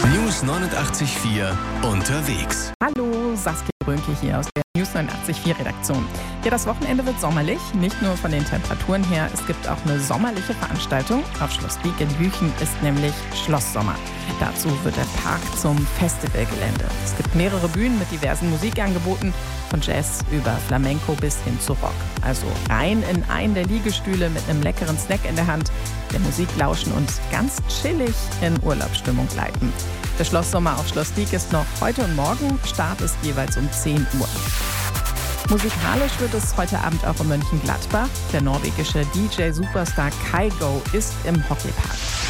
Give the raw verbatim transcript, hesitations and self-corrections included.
News neunundachtzig Komma vier unterwegs. Hallo, Saskia Brönke hier aus der News neunundachtzig Komma vier Redaktion. Ja, das Wochenende wird sommerlich, nicht nur von den Temperaturen her. Es gibt auch eine sommerliche Veranstaltung. Auf Schloss Wieck in Büchen ist nämlich Schlosssommer. Dazu wird der Park zum Festivalgelände. Es gibt mehrere Bühnen mit diversen Musikangeboten, von Jazz über Flamenco bis hin zu Rock. Also rein in einen der Liegestühle mit einem leckeren Snack in der Hand, der Musik lauschen und ganz chillig in Urlaubsstimmung gleiten. Der Schlosssommer auf Schloss Wieck ist noch heute und morgen. Start ist jeweils um zehn Uhr. Musikalisch wird es heute Abend auch in Mönchengladbach. Der norwegische D J-Superstar Kygo ist im Hockeypark.